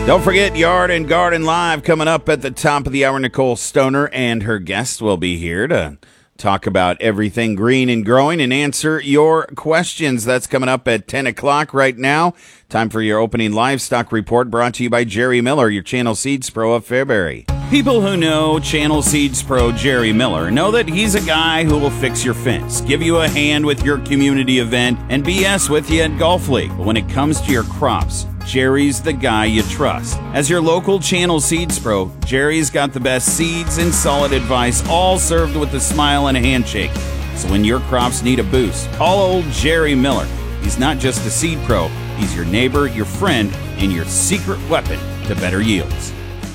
Don't forget Yard and Garden Live coming up at the top of the hour. Nicole Stoner and her guest will be here to talk about everything green and growing and answer your questions. That's coming up at 10 o'clock right now. Time for your opening livestock report, brought to you by Jerry Miller, your Channel Seeds Pro of Fairbury. People who know Channel Seeds Pro Jerry Miller know that he's a guy who will fix your fence, give you a hand with your community event, and BS with you at Golf League. But when it comes to your crops, Jerry's the guy you trust. As your local Channel Seeds Pro, Jerry's got the best seeds and solid advice, all served with a smile and a handshake. So when your crops need a boost, call old Jerry Miller. He's not just a seed pro, he's your neighbor, your friend, and your secret weapon to better yields.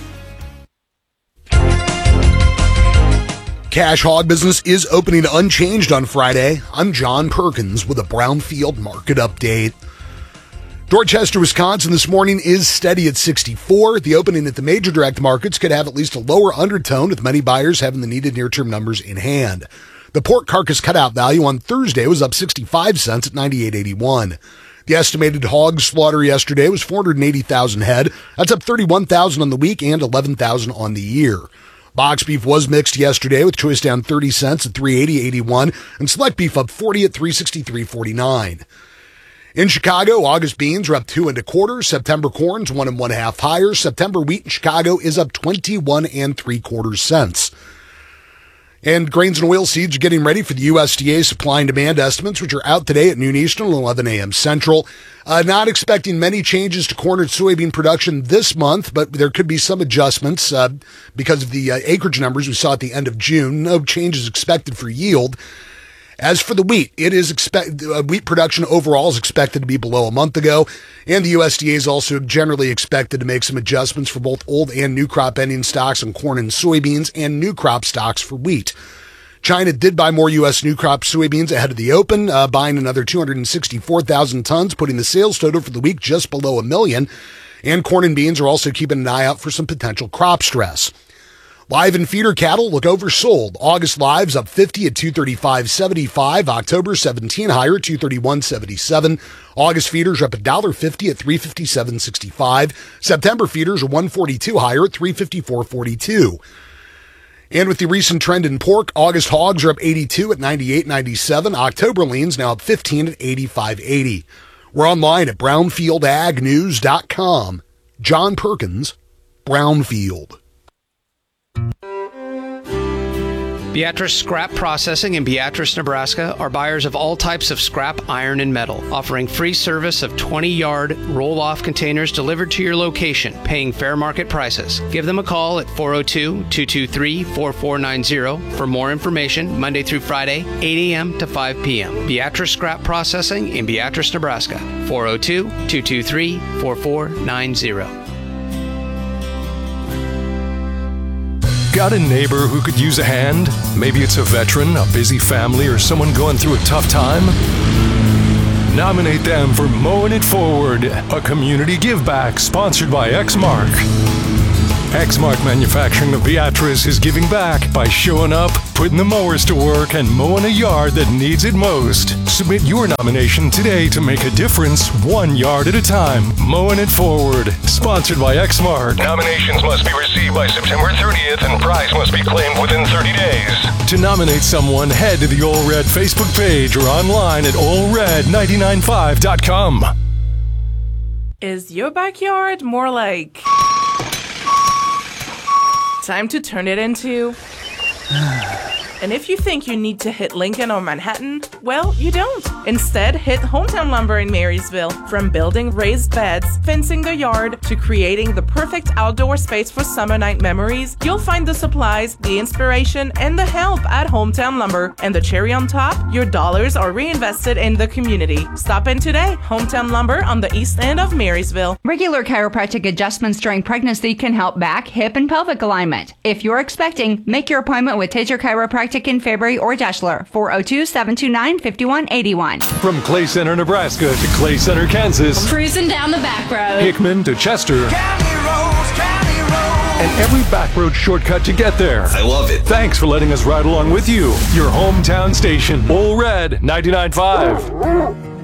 Cash hog business is opening unchanged on Friday. I'm John Perkins with a Brownfield market update. Dorchester, Wisconsin this morning is steady at 64. The opening at the major direct markets could have at least a lower undertone, with many buyers having the needed near-term numbers in hand. The pork carcass cutout value on Thursday was up 65 cents at $98.81. The estimated hog slaughter yesterday was 480,000 head. That's up 31,000 on the week and 11,000 on the year. Box beef was mixed yesterday, with choice down 30 cents at $380.81 and select beef up 40 at $363.49. In Chicago, August beans are up 2 1/4. September corn's 1 1/2 higher. September wheat in Chicago is up 21 3/4 cents. And grains and oilseeds are getting ready for the USDA supply and demand estimates, which are out today at noon Eastern and 11 a.m. Central. Not expecting many changes to corn and soybean production this month, but there could be some adjustments because of the acreage numbers we saw at the end of June. No changes expected for yield. As for the wheat, wheat production overall is expected to be below a month ago, and the USDA is also generally expected to make some adjustments for both old and new crop ending stocks on corn and soybeans, and new crop stocks for wheat. China did buy more U.S. new crop soybeans ahead of the open, buying another 264,000 tons, putting the sales total for the week just below 1 million. And corn and beans are also keeping an eye out for some potential crop stress. Live and feeder cattle look oversold. August lives up 50 at 235.75. October 17 higher at 231.77. August feeders are up $1.50 at 357.65. September feeders are 142 higher at 354.42. And with the recent trend in pork, August hogs are up 82 at 98.97. October leans now up 15 at 85.80. We're online at brownfieldagnews.com. John Perkins, Brownfield. Beatrice Scrap Processing in Beatrice, Nebraska are buyers of all types of scrap iron and metal, offering free service of 20-yard roll-off containers delivered to your location, paying fair market prices. Give them a call at 402-223-4490 for more information, Monday through Friday, 8 a.m. to 5 p.m. Beatrice Scrap Processing in Beatrice, Nebraska, 402-223-4490. Got a neighbor who could use a hand? Maybe it's a veteran, a busy family, or someone going through a tough time? Nominate them for Mowing It Forward, a community give-back sponsored by Exmark. Exmark Manufacturing of Beatrice is giving back by showing up, putting the mowers to work, and mowing a yard that needs it most. Submit your nomination today to make a difference 1 yard at a time. Mowing It Forward, sponsored by Exmark. Nominations must be received by September 30th and prize must be claimed within 30 days. To nominate someone, head to the Ole Red Facebook page or online at olered995.com. Is your backyard more like time to turn it into? And if you think you need to hit Lincoln or Manhattan, well, you don't. Instead, hit Hometown Lumber in Marysville. From building raised beds, fencing the yard, to creating the perfect outdoor space for summer night memories, you'll find the supplies, the inspiration, and the help at Hometown Lumber. And the cherry on top, your dollars are reinvested in the community. Stop in today. Hometown Lumber on the east end of Marysville. Regular chiropractic adjustments during pregnancy can help back, hip, and pelvic alignment. If you're expecting, make your appointment with Taser Chiropractic in Fairbury or Deshler, 402-729-5181. From Clay Center, Nebraska to Clay Center, Kansas. Cruising down the back road. Hickman to Chester. County roads. And every back road shortcut to get there. I love it. Thanks for letting us ride along with you. Your hometown station, Ole Red 99.5.